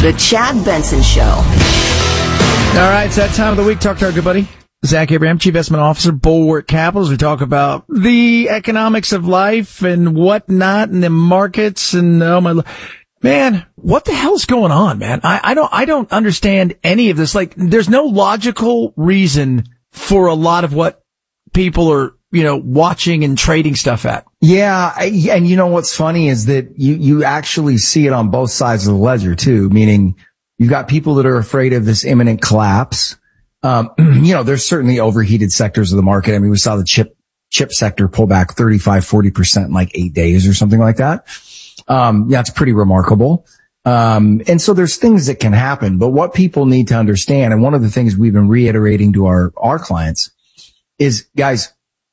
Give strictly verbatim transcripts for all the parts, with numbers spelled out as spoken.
The Chad Benson Show. All right, it's that time of the week. Talk to our good buddy, Zach Abraham, Chief Investment Officer, Bulwark Capital. We talk about the economics of life and whatnot and the markets and, oh my, man, what the hell's going on, man? I, I don't, I don't understand any of this. Like, there's no logical reason for a lot of what people are, you know, watching and trading stuff at. Yeah. And you know, what's funny is that you, you actually see it on both sides of the ledger too, meaning you've got people that are afraid of this imminent collapse. Um, you know, there's certainly overheated sectors of the market. I mean, we saw the chip, chip sector pull back thirty-five, forty percent in like eight days or something like that. Um, yeah, it's pretty remarkable. Um, and so there's things that can happen, but what people need to understand, and one of the things we've been reiterating to our, our clients is, guys,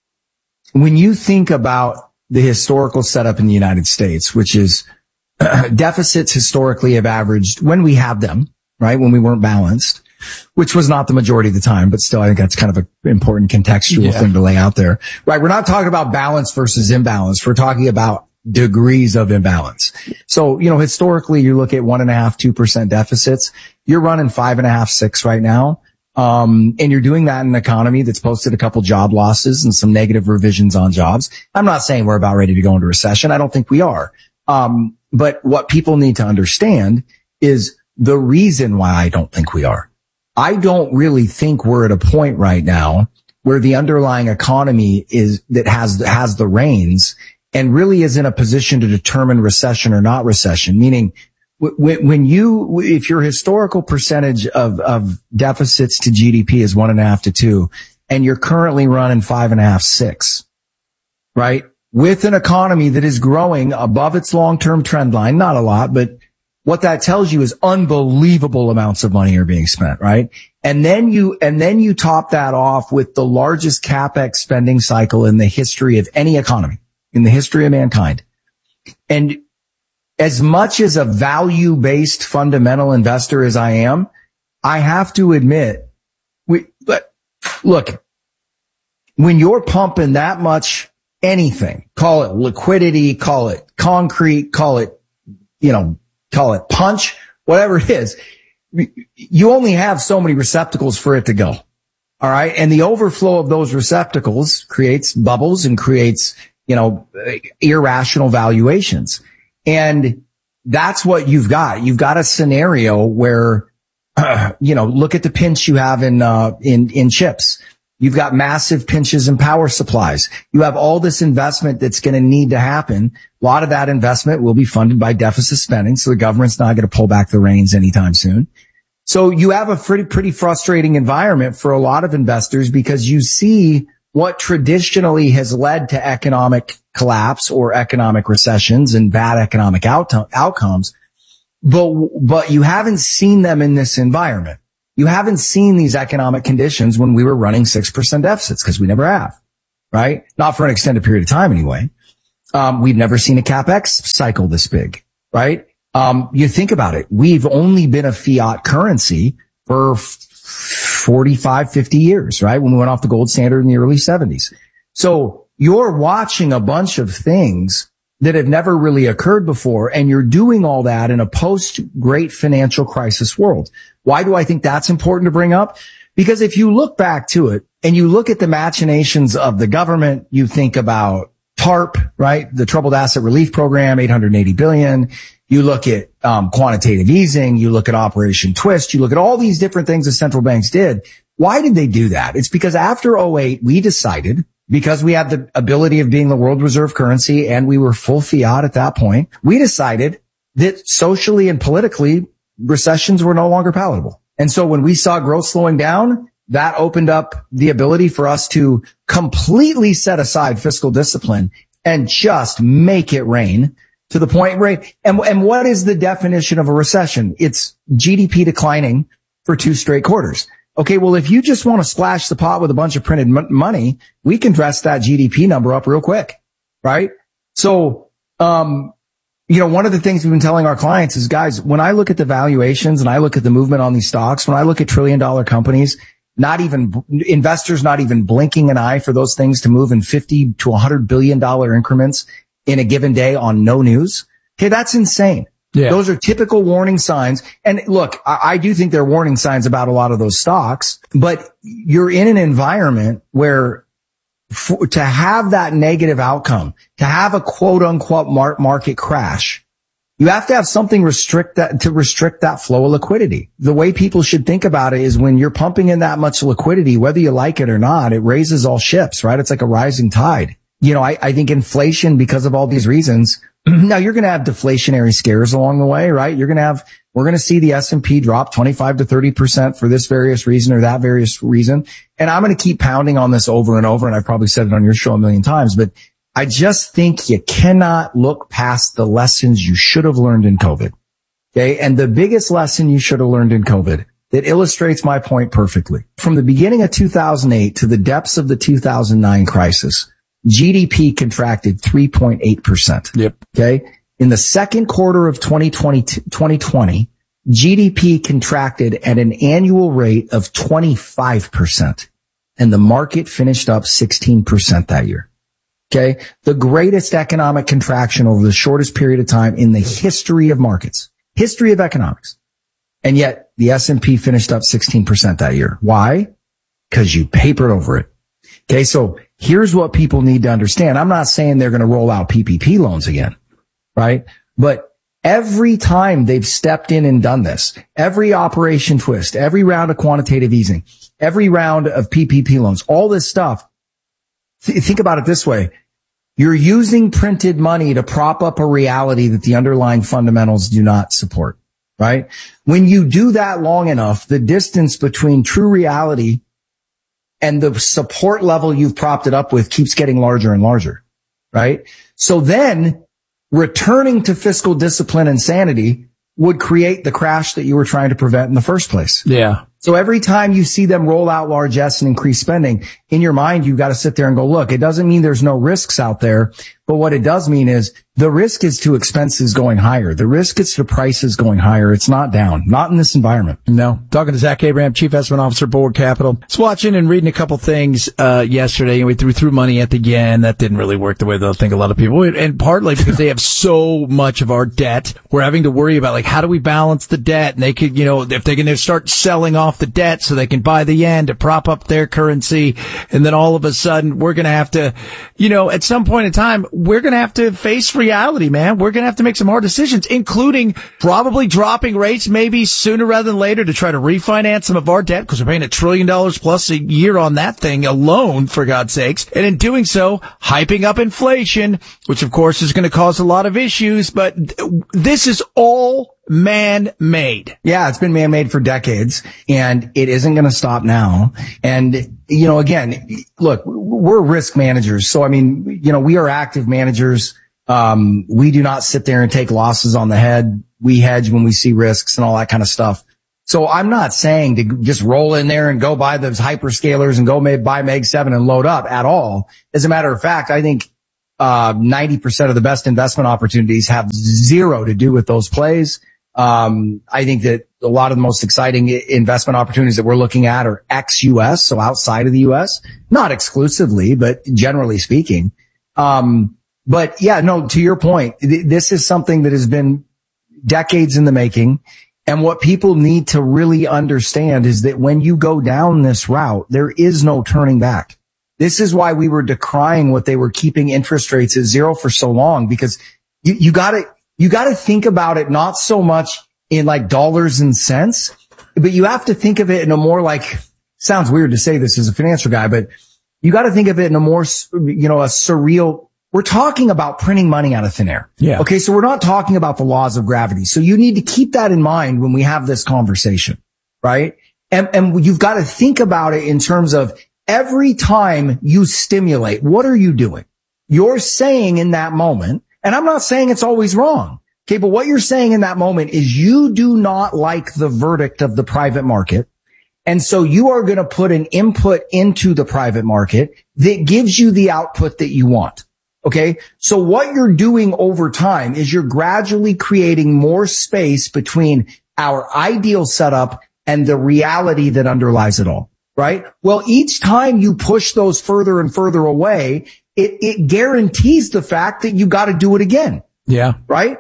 when you think about the historical setup in the United States, which is uh, deficits historically have averaged, when we have them, right, when we weren't balanced, which was not the majority of the time, but still I think that's kind of an important contextual yeah. thing to lay out there, right? We're not talking about balance versus imbalance. We're talking about degrees of imbalance. So, you know, historically you look at one and a half, two percent deficits. You're running five and a half, six right now. Um, and you're doing that in an economy that's posted a couple job losses and some negative revisions on jobs. I'm not saying we're about ready to go into recession. I don't think we are. Um, but what people need to understand is the reason why I don't think we are. I don't really think we're at a point right now where the underlying economy is, that has, has the reins and really is in a position to determine recession or not recession, meaning when you, if your historical percentage of, of deficits to G D P is one and a half to two, and you're currently running five and a half, six, right? With an economy that is growing above its long-term trend line, not a lot, but what that tells you is unbelievable amounts of money are being spent, right? And then you, and then you top that off with the largest CapEx spending cycle in the history of any economy, in the history of mankind. And as much as a value-based fundamental investor as I am, I have to admit, we, but look, when you're pumping that much anything, call it liquidity, call it concrete, call it, you know, call it punch, whatever it is, you only have so many receptacles for it to go. All right. And the overflow of those receptacles creates bubbles and creates, you know, irrational valuations. And that's what you've got. You've got a scenario where, uh, you know, look at the pinch you have in, uh, in, in chips. You've got massive pinches in power supplies. You have all this investment that's going to need to happen. A lot of that investment will be funded by deficit spending. So the government's not going to pull back the reins anytime soon. So you have a pretty, pretty frustrating environment for a lot of investors because you see what traditionally has led to economic collapse or economic recessions and bad economic out- outcomes. But, but you haven't seen them in this environment. You haven't seen these economic conditions when we were running six percent deficits because we never have, right? Not for an extended period of time anyway. Um, we've never seen a CapEx cycle this big, right? Um, you think about it. We've only been a fiat currency for forty-five, fifty years, right? When we went off the gold standard in the early seventies. So you're watching a bunch of things that have never really occurred before, and you're doing all that in a post-great financial crisis world. Why do I think that's important to bring up? Because if you look back to it and you look at the machinations of the government, you think about TARP, right? The Troubled Asset Relief Program, eight hundred eighty billion dollars. You look at um quantitative easing. You look at Operation Twist. You look at all these different things that central banks did. Why did they do that? It's because after oh eight, we decided, because we had the ability of being the world reserve currency and we were full fiat at that point, we decided that socially and politically, recessions were no longer palatable. And so when we saw growth slowing down, that opened up the ability for us to completely set aside fiscal discipline and just make it rain to the point, right? And, and what is the definition of a recession? It's G D P declining for two straight quarters. Okay, well, if you just want to splash the pot with a bunch of printed m- money, we can dress that G D P number up real quick, right? So, um, you know, one of the things we've been telling our clients is, guys, when I look at the valuations and I look at the movement on these stocks, when I look at trillion dollar companies, not even investors, not even blinking an eye for those things to move in fifty to one hundred billion dollar increments in a given day on no news. Okay, that's insane. Yeah. Those are typical warning signs. And look, I, I do think they're warning signs about a lot of those stocks, but you're in an environment where for, to have that negative outcome, to have a quote unquote mar- market crash, you have to have something restrict that to restrict that flow of liquidity. The way people should think about it is when you're pumping in that much liquidity, whether you like it or not, it raises all ships, right? It's like a rising tide. You know, I, I think inflation, because of all these reasons, now you're going to have deflationary scares along the way, right? You're going to have, we're going to see the S and P drop twenty-five to thirty percent for this various reason or that various reason. And I'm going to keep pounding on this over and over. And I've probably said it on your show a million times, but I just think you cannot look past the lessons you should have learned in COVID. Okay. And the biggest lesson you should have learned in COVID that illustrates my point perfectly. From the beginning of two thousand eight to the depths of the two thousand nine crisis, G D P contracted three point eight percent. Yep. Okay. In the second quarter of twenty twenty, twenty twenty, G D P contracted at an annual rate of twenty-five percent, and the market finished up sixteen percent that year. Okay. The greatest economic contraction over the shortest period of time in the history of markets, history of economics. And yet the S and P finished up sixteen percent that year. Why? Because you papered over it. Okay. So here's what people need to understand. I'm not saying they're going to roll out P P P loans again, right? But every time they've stepped in and done this, every Operation Twist, every round of quantitative easing, every round of P P P loans, all this stuff, th- think about it this way. You're using printed money to prop up a reality that the underlying fundamentals do not support, right? When you do that long enough, the distance between true reality and the support level you've propped it up with keeps getting larger and larger, right? So then returning to fiscal discipline and sanity would create the crash that you were trying to prevent in the first place. Yeah. So every time you see them roll out largesse and increase spending, in your mind, you've got to sit there and go, look, it doesn't mean there's no risks out there. But what it does mean is the risk is to expenses going higher. The risk is to prices going higher. It's not down, not in this environment. No. Talking to Zach Abraham, Chief Investment Officer, Board Capital. I was watching and reading a couple things uh yesterday, and we threw through money at the yen. That didn't really work the way they'll think a lot of people would, and partly because they have so much of our debt. We're having to worry about, like, how do we balance the debt? And they could, you know, if they're going to start selling off the debt so they can buy the yen to prop up their currency, and then all of a sudden we're going to have to, you know, at some point in time, we're going to have to face reality, man. We're going to have to make some hard decisions, including probably dropping rates maybe sooner rather than later to try to refinance some of our debt, because we're paying a trillion dollars plus a year on that thing alone, for God's sakes. And in doing so, hyping up inflation, which of course is going to cause a lot of issues, but this is all man-made. Yeah, it's been man-made for decades, and it isn't going to stop now. And, you know, again, look, we're risk managers. So, I mean, you know, we are active managers. Um, we do not sit there and take losses on the head. We hedge when we see risks and all that kind of stuff. So I'm not saying to just roll in there and go buy those hyperscalers and go buy Meg seven and load up at all. As a matter of fact, I think uh ninety percent of the best investment opportunities have zero to do with those plays. Um, I think that a lot of the most exciting investment opportunities that we're looking at are ex-U S, so outside of the U S, not exclusively, but generally speaking. Um, but yeah, no, to your point, th- this is something that has been decades in the making. And what people need to really understand is that when you go down this route, there is no turning back. This is why we were decrying what they were keeping interest rates at zero for so long, because you, you gotta, you gotta think about it not so much in like dollars and cents, but you have to think of it in a more like, sounds weird to say this as a financial guy, but you gotta think of it in a more, you know, a surreal, we're talking about printing money out of thin air. Yeah. Okay. So we're not talking about the laws of gravity. So you need to keep that in mind when we have this conversation, right? And, and you've got to think about it in terms of every time you stimulate, what are you doing? You're saying in that moment, and I'm not saying it's always wrong. Okay. But what you're saying in that moment is you do not like the verdict of the private market. And so you are going to put an input into the private market that gives you the output that you want. Okay. So what you're doing over time is you're gradually creating more space between our ideal setup and the reality that underlies it all. Right. Well, each time you push those further and further away, it, it guarantees the fact that you got to do it again. Yeah. Right.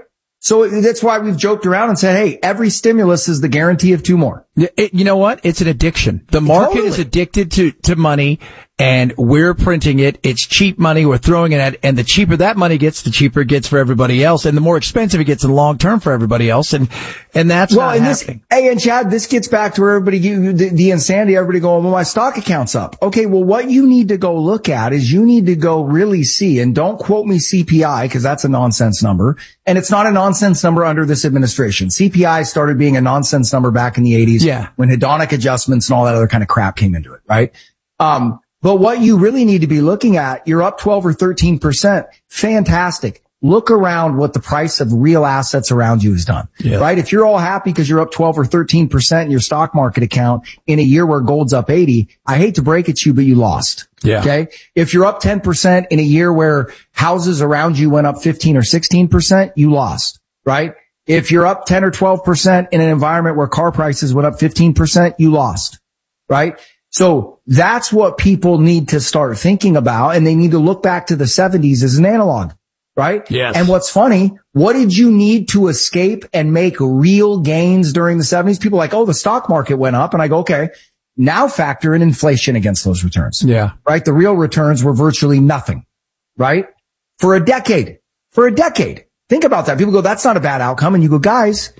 So that's why we've joked around and said, hey, every stimulus is the guarantee of two more. It, you know what? It's an addiction. The market totally. is addicted to, to money, and we're printing it. It's cheap money. We're throwing it at, and the cheaper that money gets, the cheaper it gets for everybody else, and the more expensive it gets in the long term for everybody else. And, and that's well, not and happening. This, hey, and Chad, this gets back to where everybody, you, the, the insanity, everybody going, well, my stock account's up. Okay. Well, what you need to go look at is you need to go really see, and don't quote me C P I, because that's a nonsense number. And it's not a nonsense number under this administration. C P I started being a nonsense number back in the eighties. Yeah. When hedonic adjustments and all that other kind of crap came into it, right? Um, but what you really need to be looking at, you're up twelve or thirteen percent. Fantastic. Look around what the price of real assets around you has done, yeah. right? If you're all happy because you're up twelve or thirteen percent in your stock market account in a year where gold's up eighty, I hate to break it to you, but you lost. Yeah. Okay. If you're up ten percent in a year where houses around you went up fifteen or sixteen percent, you lost, right? If you're up ten or twelve percent in an environment where car prices went up fifteen percent, you lost, right? So that's what people need to start thinking about, and they need to look back to the seventies as an analog, right? Yes. And what's funny, what did you need to escape and make real gains during the seventies? People are like, oh, the stock market went up. And I go, okay, now factor in inflation against those returns. Yeah. Right? The real returns were virtually nothing, right? For a decade, for a decade. Think about that. People go, that's not a bad outcome. And you go, guys,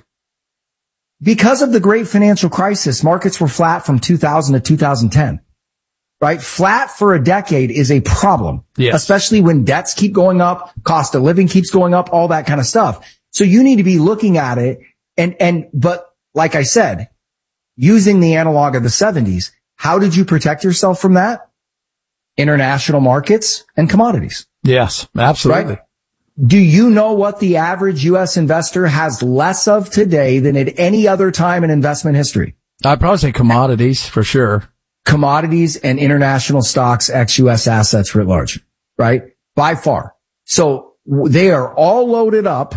because of the great financial crisis, markets were flat from two thousand to two thousand ten, right? Flat for a decade is a problem, yes. especially when debts keep going up, cost of living keeps going up, all that kind of stuff. So you need to be looking at it. And, and, but like I said, using the analog of the seventies, how did you protect yourself from that? International markets and commodities. Yes, absolutely. Right? Do you know what the average U S investor has less of today than at any other time in investment history? I'd probably say commodities for sure. Commodities and international stocks, ex-U S assets writ large, right? By far. So they are all loaded up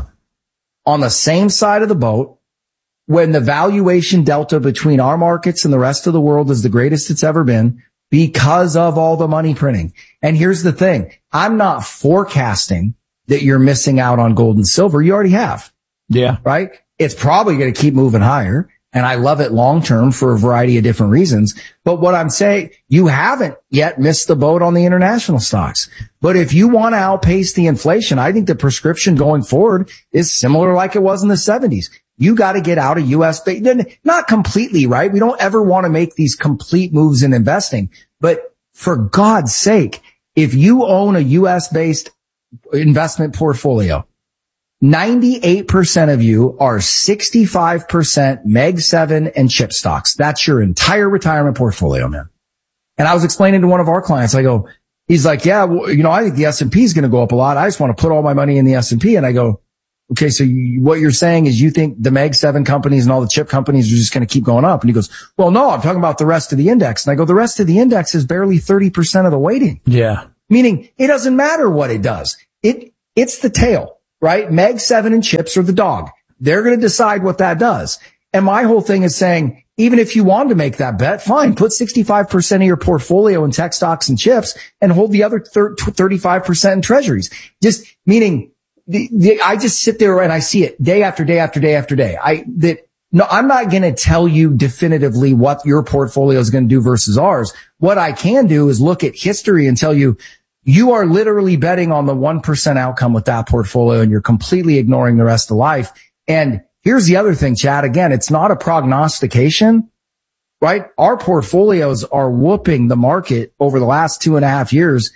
on the same side of the boat when the valuation delta between our markets and the rest of the world is the greatest it's ever been because of all the money printing. And here's the thing. I'm not forecasting that you're missing out on gold and silver. You already have. Yeah. Right? It's probably going to keep moving higher. And I love it long term for a variety of different reasons. But what I'm saying, you haven't yet missed the boat on the international stocks. But if you want to outpace the inflation, I think the prescription going forward is similar like it was in the seventies. You got to get out of U S based, not completely, right? We don't ever want to make these complete moves in investing. But for God's sake, if you own a U S based investment portfolio, ninety-eight percent of you are sixty-five percent Meg seven and chip stocks. That's your entire retirement portfolio, man. And I was explaining to one of our clients, I go, he's like, yeah, well, you know, I think the S and P is going to go up a lot. I just want to put all my money in the S and P. And I go, okay, so you, what you're saying is you think the Meg seven companies and all the chip companies are just going to keep going up. And he goes, well, no, I'm talking about the rest of the index. And I go, the rest of the index is barely thirty percent of the weighting. Yeah. Meaning it doesn't matter what it does. It, it's the tail, right? Meg seven and chips are the dog. They're going to decide what that does. And my whole thing is saying, even if you wanted to make that bet, fine, put sixty-five percent of your portfolio in tech stocks and chips and hold the other thirty-five percent in treasuries. Just meaning the, the, I just sit there and I see it day after day after day after day. I, that, no, I'm not going to tell you definitively what your portfolio is going to do versus ours. What I can do is look at history and tell you, you are literally betting on the one percent outcome with that portfolio and you're completely ignoring the rest of life. And here's the other thing, Chad. Again, it's not a prognostication, right? Our portfolios are whooping the market over the last two and a half years,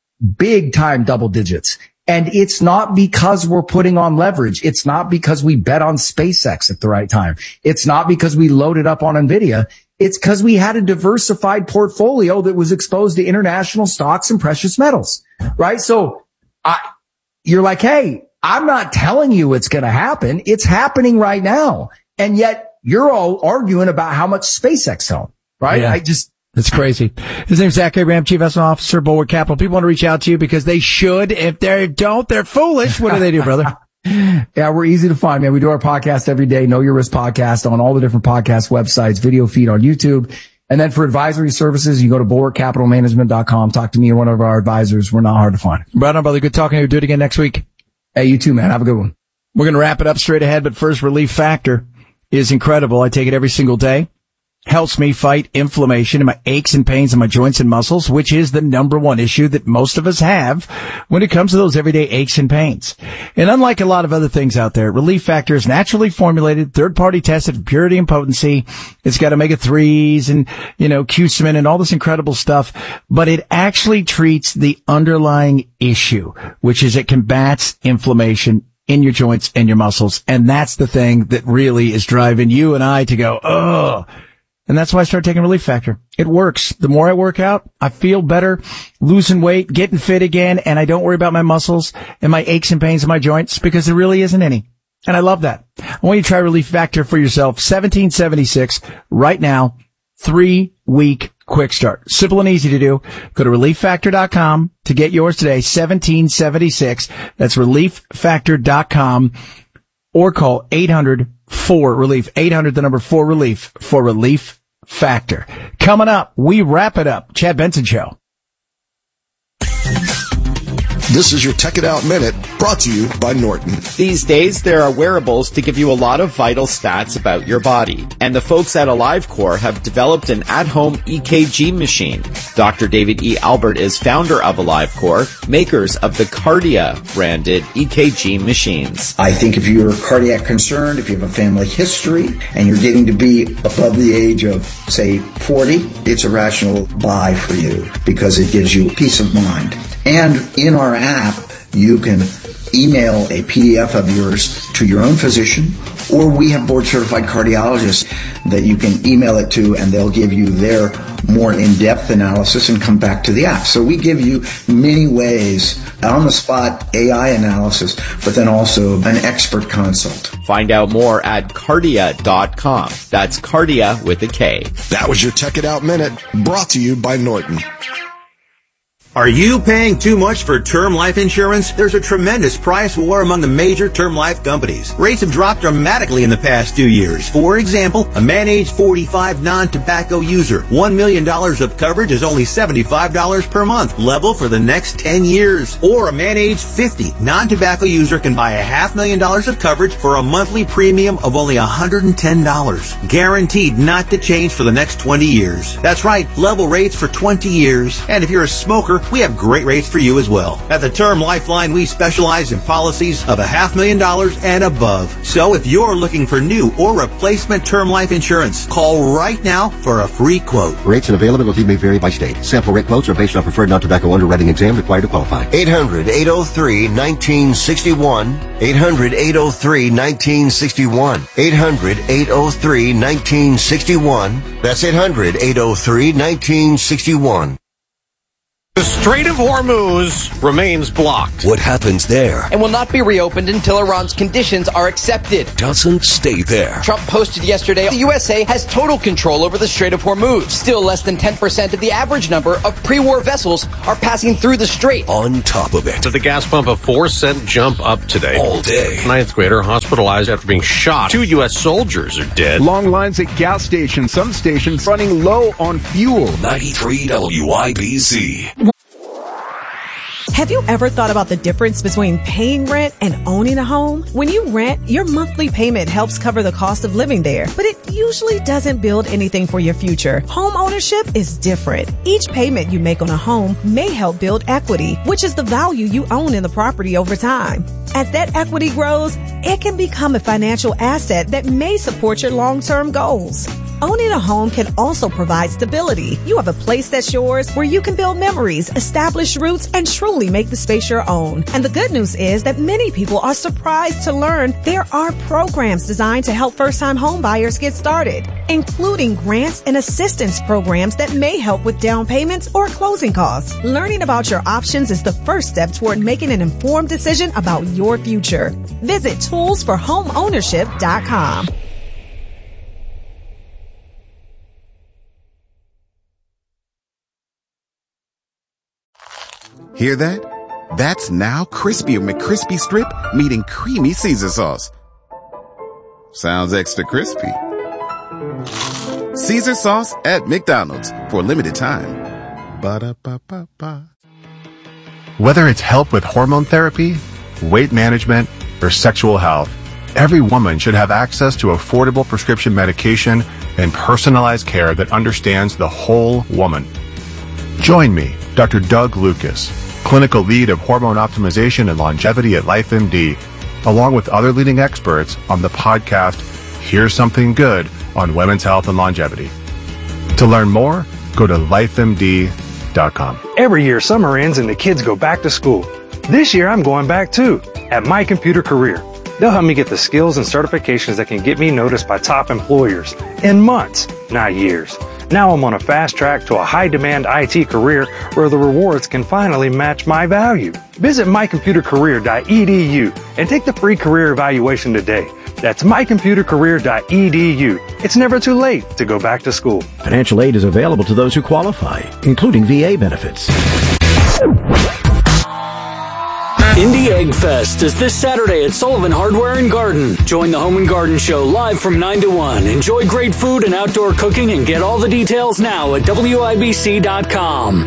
big time double digits. And it's not because we're putting on leverage. It's not because we bet on SpaceX at the right time. It's not because we loaded up on NVIDIA. It's because we had a diversified portfolio that was exposed to international stocks and precious metals, right? So I, you're like, hey, I'm not telling you it's going to happen. It's happening right now. And yet you're all arguing about how much SpaceX own, right? Yeah. I just, It's crazy. His name's Zach Abraham, Chief Investment Officer, Bulwark Capital. People want to reach out to you because they should. If they don't, they're foolish. What do they do, brother? Yeah, we're easy to find, man. We do our podcast every day. Know Your Risk podcast on all the different podcast websites, video feed on YouTube. And then for advisory services, you go to bulwark capital management dot com. Talk to me or one of our advisors. We're not hard to find. Right on, brother. Good talking to you. Do it again next week. Hey, you too, man. Have a good one. We're going to wrap it up straight ahead, but first, Relief Factor is incredible. I take it every single day. Helps me fight inflammation and my aches and pains in my joints and muscles, which is the number one issue that most of us have when it comes to those everyday aches and pains. And unlike a lot of other things out there, Relief Factor is naturally formulated, third-party tested for purity and potency. It's got omega threes and, you know, cusamine and all this incredible stuff, but it actually treats the underlying issue, which is it combats inflammation in your joints and your muscles. And that's the thing that really is driving you and I to go, oh. And that's why I started taking Relief Factor. It works. The more I work out, I feel better, losing weight, getting fit again, and I don't worry about my muscles and my aches and pains in my joints because there really isn't any. And I love that. I want you to try Relief Factor for yourself. seventeen seventy-six right now. Three-week quick start. Simple and easy to do. Go to relief factor dot com to get yours today. seventeen seventy-six. That's relief factor dot com. Or call eight hundred four relief. eight hundred, the number four relief for Relief Factor. Coming up, we wrap it up. Chad Benson Show. This is your Tech It Out Minute, brought to you by Norton. These days, there are wearables to give you a lot of vital stats about your body. And the folks at AliveCor have developed an at-home E K G machine. Doctor David E. Albert is founder of AliveCor, makers of the Kardia branded E K G machines. I think if you're cardiac concerned, if you have a family history, and you're getting to be above the age of, say, forty, it's a rational buy for you because it gives you peace of mind. And in our app, you can email a P D F of yours to your own physician, or we have board-certified cardiologists that you can email it to, and they'll give you their more in-depth analysis and come back to the app. So we give you many ways, on-the-spot A I analysis, but then also an expert consult. Find out more at kardia dot com. That's Kardia with a K. That was your Tech It Out Minute, brought to you by Norton. Are you paying too much for term life insurance? There's a tremendous price war among the major term life companies. Rates have dropped dramatically in the past two years. For example, a man age forty-five non-tobacco user, one million dollars of coverage is only seventy-five dollars per month, level for the next ten years. Or a man age fifty non-tobacco user can buy a half million dollars of coverage for a monthly premium of only one hundred ten dollars. Guaranteed not to change for the next twenty years. That's right, level rates for twenty years. And if you're a smoker, we have great rates for you as well. At the Term Lifeline, we specialize in policies of a half million dollars and above. So if you're looking for new or replacement term life insurance, call right now for a free quote. Rates and availability may vary by state. Sample rate quotes are based on preferred non-tobacco underwriting exam required to qualify. eight hundred, eight oh three, nineteen sixty-one. eight hundred, eight oh three, nineteen sixty-one. eight hundred, eight oh three, nineteen sixty-one. That's eight hundred, eight oh three, nineteen sixty-one. The Strait of Hormuz remains blocked. What happens there? And will not be reopened until Iran's conditions are accepted. Doesn't stay there. Trump posted yesterday, the U S A has total control over the Strait of Hormuz. Still less than ten percent of the average number of pre-war vessels are passing through the strait. On top of it. To the gas pump, a four cent jump up today. All day. Ninth grader hospitalized after being shot. Two U S soldiers are dead. Long lines at gas stations. Some stations running low on fuel. ninety-three W I B C. Have you ever thought about the difference between paying rent and owning a home? When you rent, your monthly payment helps cover the cost of living there, but it usually doesn't build anything for your future. Home ownership is different. Each payment you make on a home may help build equity, which is the value you own in the property over time. As that equity grows, it can become a financial asset that may support your long-term goals. Owning a home can also provide stability. You have a place that's yours where you can build memories, establish roots, and truly make the space your own. And the good news is that many people are surprised to learn there are programs designed to help first-time home buyers get started, including grants and assistance programs that may help with down payments or closing costs. Learning about your options is the first step toward making an informed decision about your future. Visit tools for home ownership dot com. Hear that? That's now Crispy McCrispy Strip meeting creamy Caesar sauce. Sounds extra crispy. Caesar sauce at McDonald's for a limited time. Ba-da-ba-ba-ba. Whether it's help with hormone therapy, weight management, or sexual health, every woman should have access to affordable prescription medication and personalized care that understands the whole woman. Join me, Doctor Doug Lucas, clinical lead of hormone optimization and longevity at LifeMD, along with other leading experts on the podcast, Here's Something Good on Women's Health and Longevity. To learn more, go to life M D dot com. Every year, summer ends and the kids go back to school. This year, I'm going back too, at My Computer Career. They'll help me get the skills and certifications that can get me noticed by top employers in months, not years. Now I'm on a fast track to a high-demand I T career where the rewards can finally match my value. Visit my computer career dot e d u and take the free career evaluation today. That's my computer career dot e d u. It's never too late to go back to school. Financial aid is available to those who qualify, including V A benefits. Indie Egg Fest is this Saturday at Sullivan Hardware and Garden. Join the Home and Garden Show live from nine to one. Enjoy great food and outdoor cooking and get all the details now at W I B C dot com.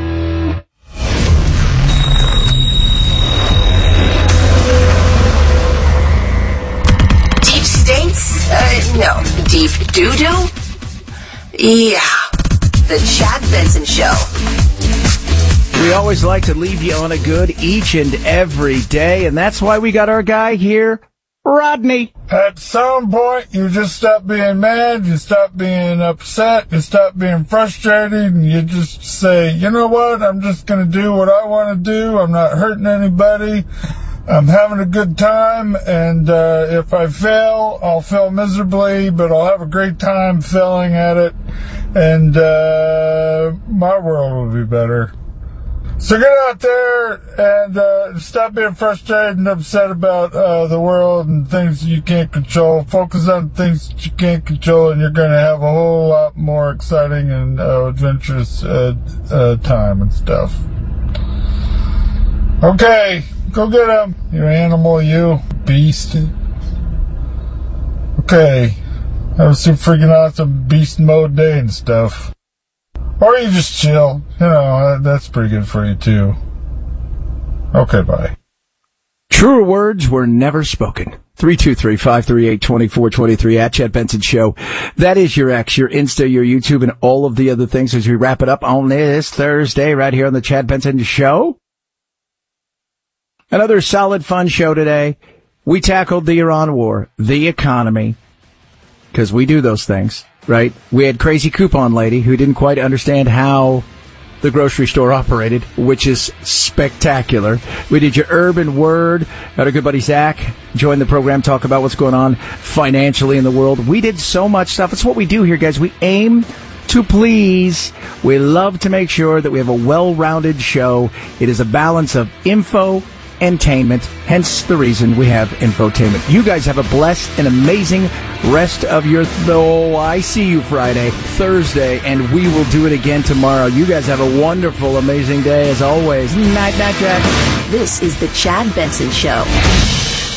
Deep stinks? Uh, no. Deep doo-doo? Yeah. The Chad Benson Show. We always like to leave you on a good each and every day, and that's why we got our guy here, Rodney. At some point, you just stop being mad, you stop being upset, you stop being frustrated, and you just say, you know what, I'm just going to do what I want to do. I'm not hurting anybody. I'm having a good time, and uh, if I fail, I'll fail miserably, but I'll have a great time failing at it, and uh, my world will be better. So get out there and uh, stop being frustrated and upset about uh, the world and things you can't control. Focus on things that you can't control, and you're going to have a whole lot more exciting and uh, adventurous uh, uh, time and stuff. Okay, go get him, you animal, you beast. Okay, have a super freaking awesome beast mode day and stuff. Or you just chill. You know, that's pretty good for you, too. Okay, bye. Truer words were never spoken. three two three, five three eight, two four two three at Chad Benson Show. That is your X, your Insta, your YouTube, and all of the other things as we wrap it up on this Thursday right here on the Chad Benson Show. Another solid, fun show today. We tackled the Iran war, the economy, because we do those things. Right? We had Crazy Coupon Lady who didn't quite understand how the grocery store operated, which is spectacular. We did your urban word. Had our good buddy Zach join the program, talk about what's going on financially in the world. We did so much stuff. It's what we do here, guys. We aim to please. We love to make sure that we have a well-rounded show. It is a balance of info, entertainment, hence the reason we have infotainment. You guys have a blessed and amazing rest of your, oh, I see you Friday, Thursday, and we will do it again tomorrow. You guys have a wonderful, amazing day as always. Night, night, Jack. This is the Chad Benson Show.